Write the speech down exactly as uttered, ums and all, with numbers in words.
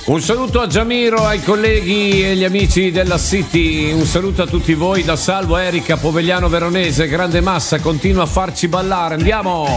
Un saluto a Giamiro, ai colleghi e gli amici della City, un saluto a tutti voi da Salvo, Erika, Povegliano Veronese, Grande Massa, continua a farci ballare, andiamo!